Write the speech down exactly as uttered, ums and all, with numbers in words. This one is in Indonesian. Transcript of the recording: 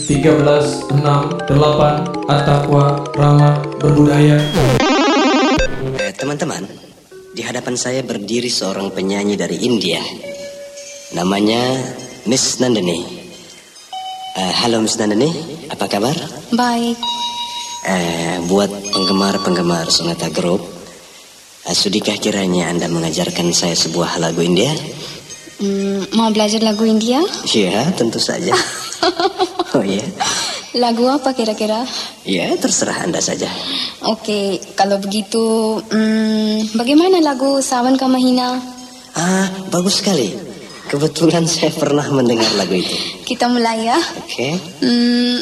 tiga belas, enam, delapan, At-Taqwa, Rama, Berbudaya. Eh, teman-teman, di hadapan saya berdiri seorang penyanyi dari India. Namanya Miss Nandini. Eh, halo Miss Nandini, apa kabar? Baik. Eh, buat penggemar-penggemar Sonata Group, eh, sudikah kiranya Anda mengajarkan saya sebuah lagu India? Hmm, mau belajar lagu India? Iya, tentu saja. Oh iya. Lagu apa kira-kira? Ya, terserah Anda saja. Oke, kalau begitu, hmm, bagaimana lagu Sawan Ka Mahina? Ah, bagus sekali. Kebetulan saya pernah mendengar lagu itu. Kita mulai ya. Oke. Hmm,